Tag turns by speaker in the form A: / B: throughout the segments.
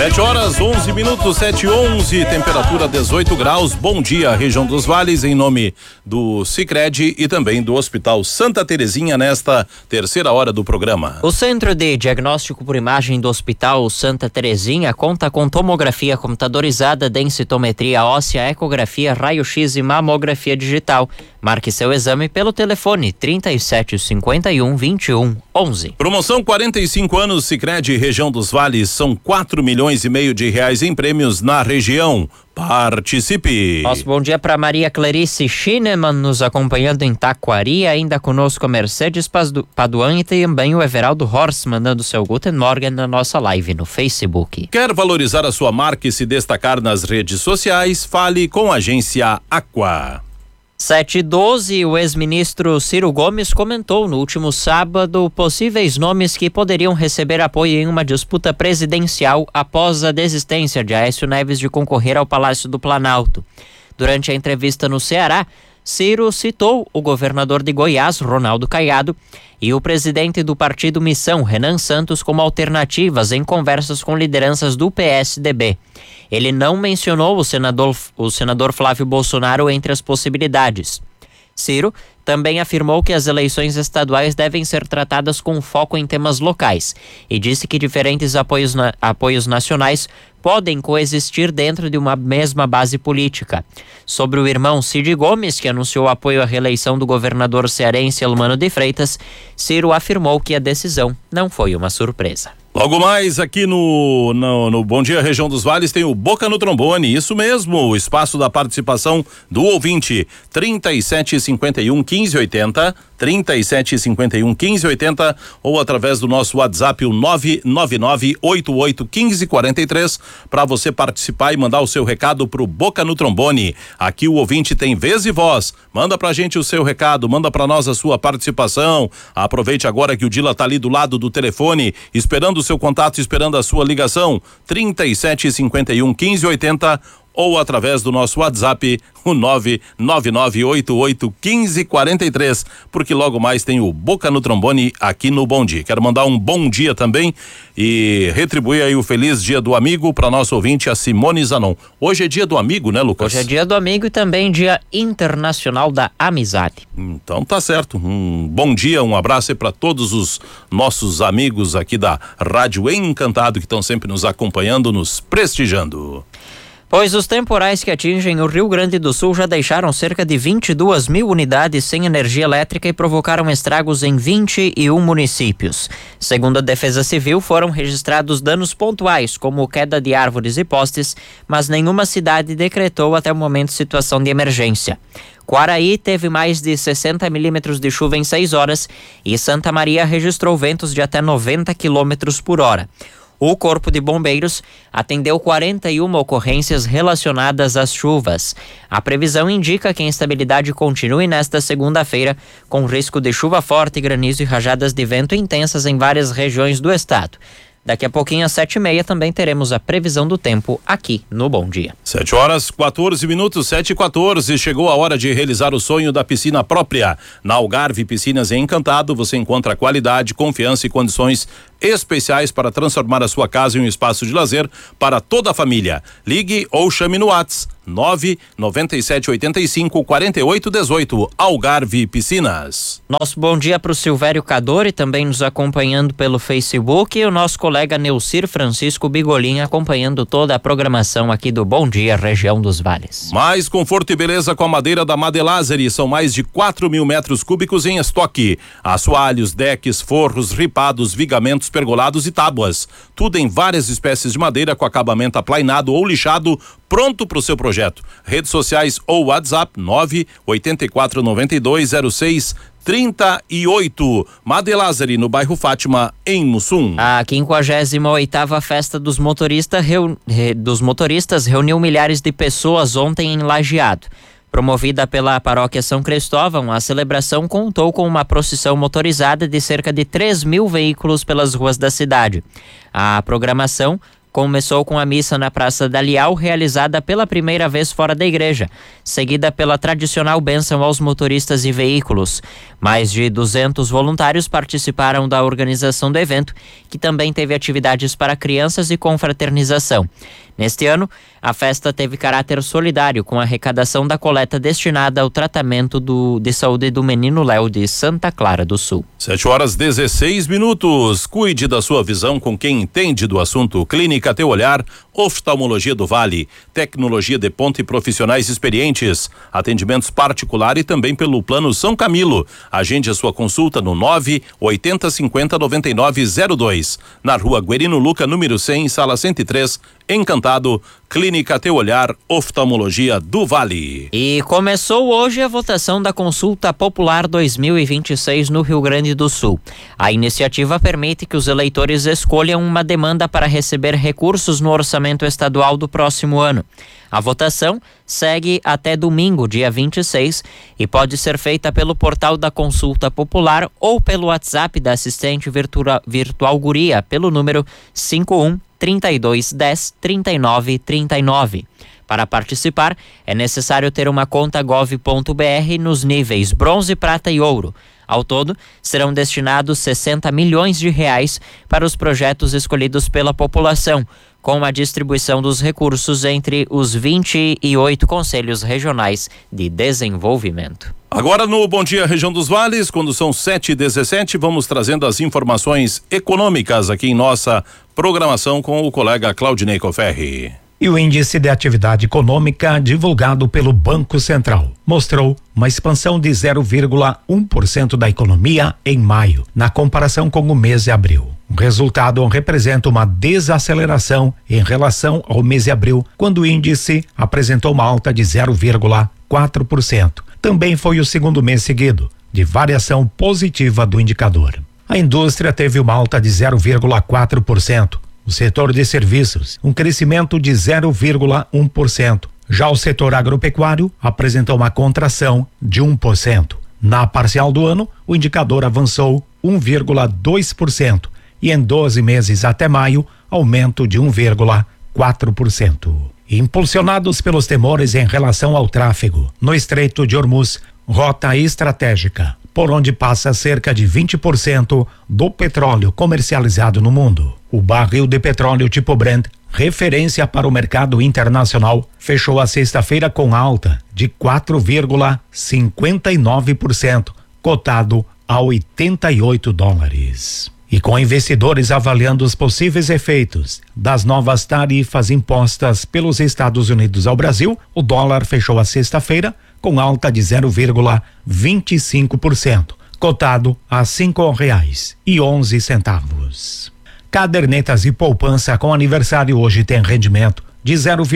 A: 7h11, 7h11, temperatura 18 graus. Bom dia, região dos Vales, em nome do Sicredi e também do Hospital Santa Terezinha nesta terceira hora do programa.
B: O Centro de Diagnóstico por Imagem do Hospital Santa Terezinha conta com tomografia computadorizada, densitometria óssea, ecografia, raio-x e mamografia digital. Marque seu exame pelo telefone 3751-2111.
A: Promoção 45 anos Sicredi, região dos Vales, são 4,5 milhões de reais em prêmios na região. Participe!
B: Nosso bom dia para Maria Clarice Schinemann, nos acompanhando em Taquari, ainda conosco a Mercedes Paduan e também o Everaldo Horst, mandando seu Guten Morgen na nossa live no Facebook.
A: Quer valorizar a sua marca e se destacar nas redes sociais? Fale com a agência Aqua.
B: 7h12, o ex-ministro Ciro Gomes comentou no último sábado possíveis nomes que poderiam receber apoio em uma disputa presidencial após a desistência de Aécio Neves de concorrer ao Palácio do Planalto. Durante a entrevista no Ceará, Ciro citou o governador de Goiás, Ronaldo Caiado, e o presidente do partido Missão, Renan Santos, como alternativas em conversas com lideranças do PSDB. Ele não mencionou o senador Flávio Bolsonaro entre as possibilidades. Ciro também afirmou que as eleições estaduais devem ser tratadas com foco em temas locais e disse que diferentes apoios nacionais podem coexistir dentro de uma mesma base política. Sobre o irmão Cid Gomes, que anunciou apoio à reeleição do governador cearense Elmano de Freitas, Ciro afirmou que a decisão não foi uma surpresa.
A: Logo mais aqui no Bom Dia Região dos Vales tem o Boca no Trombone, isso mesmo, o espaço da participação do ouvinte, 3751-1580, 3751-1580 ou através do nosso WhatsApp, o 999-88-1543, para você participar e mandar o seu recado pro Boca no Trombone. Aqui o ouvinte tem vez e voz, manda pra gente o seu recado, manda pra nós a sua participação. Aproveite agora que o Dila tá ali do lado do telefone, esperando o seu contato, esperando a sua ligação, 3751-1580 ou através do nosso WhatsApp, o 999881543, porque logo mais tem o Boca no Trombone aqui no Bom Dia. Quero mandar um bom dia também e retribuir aí o feliz dia do amigo para nosso ouvinte, a Simone Zanon. Hoje é dia do amigo, né, Lucas?
B: Hoje é dia do amigo e também dia internacional da amizade.
A: Então tá certo, um bom dia, um abraço aí para todos os nossos amigos aqui da Rádio Encantado que estão sempre nos acompanhando, nos prestigiando.
B: Pois os temporais que atingem o Rio Grande do Sul já deixaram cerca de 22 mil unidades sem energia elétrica e provocaram estragos em 21 municípios. Segundo a Defesa Civil, foram registrados danos pontuais, como queda de árvores e postes, mas nenhuma cidade decretou até o momento situação de emergência. Quaraí teve mais de 60 milímetros de chuva em 6 horas e Santa Maria registrou ventos de até 90 quilômetros por hora. O Corpo de Bombeiros atendeu 41 ocorrências relacionadas às chuvas. A previsão indica que a instabilidade continue nesta segunda-feira, com risco de chuva forte, granizo e rajadas de vento intensas em várias regiões do estado. Daqui a pouquinho, às 7h30, também teremos a previsão do tempo aqui no Bom Dia.
A: 7h14, 7h14. Chegou a hora de realizar o sonho da piscina própria. Na Algarve Piscinas Encantado, você encontra qualidade, confiança e condições especiais para transformar a sua casa em um espaço de lazer para toda a família. Ligue ou chame no WhatsApp 99785-4818. Algarve Piscinas.
B: Nosso bom dia para o Silvério Cadori, também nos acompanhando pelo Facebook, e o nosso colega Neucir Francisco Bigolin acompanhando toda a programação aqui do Bom Dia Região dos Vales.
A: Mais conforto e beleza com a madeira da Madelazeri, são mais de 4.000 metros cúbicos em estoque. Assoalhos, decks, forros, ripados, vigamentos, pergolados e tábuas. Tudo em várias espécies de madeira com acabamento aplainado ou lixado, pronto para o seu projeto. Redes sociais ou WhatsApp 984920638. Madelazeri, no bairro Fátima, em Mussum.
B: A 58ª Festa dos Motoristas reuniu milhares de pessoas ontem em Lajeado. Promovida pela Paróquia São Cristóvão, a celebração contou com uma procissão motorizada de cerca de 3.000 veículos pelas ruas da cidade. A programação começou com a missa na Praça da Lial, realizada pela primeira vez fora da igreja, seguida pela tradicional bênção aos motoristas e veículos. Mais de 200 voluntários participaram da organização do evento, que também teve atividades para crianças e confraternização. Neste ano, a festa teve caráter solidário, com a arrecadação da coleta destinada ao tratamento de saúde do menino Léo de Santa Clara do Sul.
A: 7h16. Cuide da sua visão com quem entende do assunto. Clínica Teu Olhar, Oftalmologia do Vale, tecnologia de ponta e profissionais experientes, atendimentos particular e também pelo Plano São Camilo. Agende a sua consulta no 980509902, na Rua Guerino Luca, número 100, sala 103, Encantado. Clínica Teu Olhar, Oftalmologia do Vale.
B: E começou hoje a votação da Consulta Popular 2026 no Rio Grande do Sul. A iniciativa permite que os eleitores escolham uma demanda para receber recursos no orçamento estadual do próximo ano. A votação segue até domingo, dia 26, e pode ser feita pelo portal da Consulta Popular ou pelo WhatsApp da assistente virtual Guria, pelo número 51-3210-3939. Para participar, é necessário ter uma conta gov.br nos níveis bronze, prata e ouro. Ao todo, serão destinados 60 milhões de reais para os projetos escolhidos pela população, com a distribuição dos recursos entre os 28 conselhos regionais de desenvolvimento.
A: Agora no Bom Dia Região dos Vales, quando são 7h17, vamos trazendo as informações econômicas aqui em nossa programação com o colega Claudinei Coferri.
C: E o índice de atividade econômica divulgado pelo Banco Central mostrou uma expansão de 0,1% da economia em maio, na comparação com o mês de abril. O resultado representa uma desaceleração em relação ao mês de abril, quando o índice apresentou uma alta de 0,4%. Também foi o segundo mês seguido de variação positiva do indicador. A indústria teve uma alta de 0,4%. O setor de serviços, um crescimento de 0,1%. Já o setor agropecuário apresentou uma contração de 1%. Na parcial do ano, o indicador avançou 1,2% e em 12 meses até maio, aumento de 1,4%. Impulsionados pelos temores em relação ao tráfego no Estreito de Hormuz, rota estratégica, por onde passa cerca de 20% do petróleo comercializado no mundo. O barril de petróleo tipo Brent, referência para o mercado internacional, fechou a sexta-feira com alta de 4,59%, cotado a $88. E com investidores avaliando os possíveis efeitos das novas tarifas impostas pelos Estados Unidos ao Brasil, o dólar fechou a sexta-feira com alta de 0,25%, cotado a R$5,11. Cadernetas e poupança com aniversário hoje tem rendimento de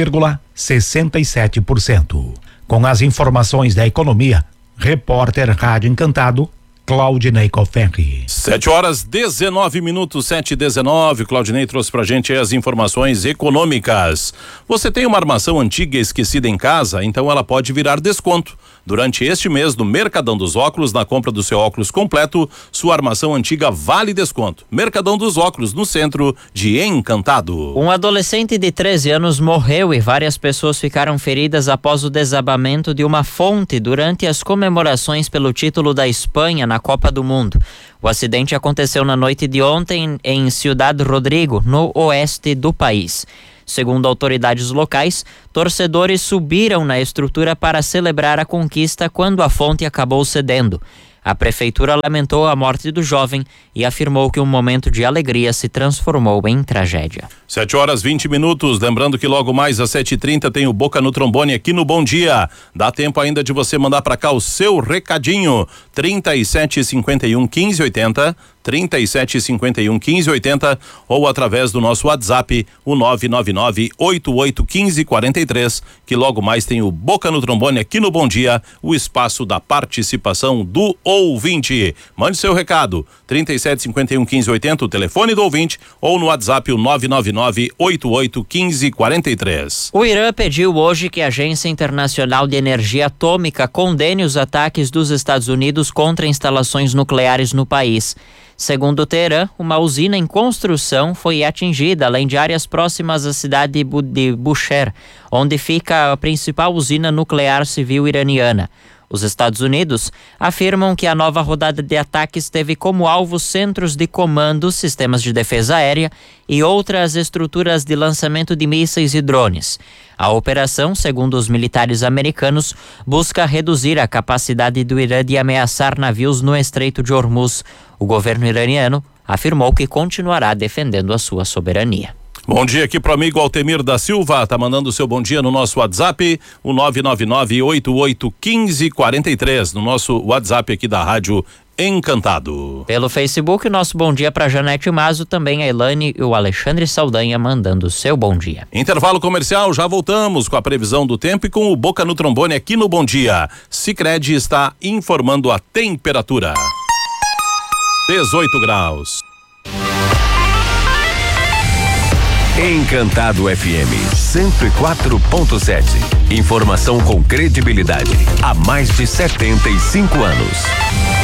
C: 0,67%. Com as informações da economia, repórter Rádio Encantado, Claudinei Coferri.
A: 7h19, 7h19. Claudinei trouxe pra gente as informações econômicas. Você tem uma armação antiga esquecida em casa? Então ela pode virar desconto. Durante este mês, no Mercadão dos Óculos, na compra do seu óculos completo, sua armação antiga vale desconto. Mercadão dos Óculos, no centro de Encantado.
B: Um adolescente de 13 anos morreu e várias pessoas ficaram feridas após o desabamento de uma fonte durante as comemorações pelo título da Espanha na Copa do Mundo. O acidente aconteceu na noite de ontem em Ciudad Rodrigo, no oeste do país. Segundo autoridades locais, torcedores subiram na estrutura para celebrar a conquista quando a fonte acabou cedendo. A prefeitura lamentou a morte do jovem e afirmou que um momento de alegria se transformou em tragédia.
A: 7h20. Lembrando que logo mais às 7h30 tem o Boca no Trombone aqui no Bom Dia. Dá tempo ainda de você mandar para cá o seu recadinho. 3751-1580, 3751-1580 ou através do nosso WhatsApp, o 999-881543, que logo mais tem o Boca no Trombone aqui no Bom Dia, o espaço da participação do ouvinte. Mande seu recado, 3751-1580, o telefone do ouvinte, ou no WhatsApp, o 999-881543.
B: O Irã pediu hoje que a Agência Internacional de Energia Atômica condene os ataques dos Estados Unidos contra instalações nucleares no país. Segundo Teherã, uma usina em construção foi atingida, além de áreas próximas à cidade de Bushehr, onde fica a principal usina nuclear civil iraniana. Os Estados Unidos afirmam que a nova rodada de ataques teve como alvo centros de comando, sistemas de defesa aérea e outras estruturas de lançamento de mísseis e drones. A operação, segundo os militares americanos, busca reduzir a capacidade do Irã de ameaçar navios no Estreito de Hormuz. O governo iraniano afirmou que continuará defendendo a sua soberania.
A: Bom dia aqui pro amigo Altemir da Silva, tá mandando o seu bom dia no nosso WhatsApp, o 999-881543, no nosso WhatsApp aqui da Rádio Encantado.
B: Pelo Facebook, nosso bom dia para Janete Mazo, também a Elane e o Alexandre Saldanha mandando o seu bom dia.
A: Intervalo comercial, já voltamos com a previsão do tempo e com o Boca no Trombone aqui no Bom Dia. Sicredi está informando a temperatura. 18 graus.
D: Encantado FM 104.7. Informação com credibilidade há mais de 75 anos.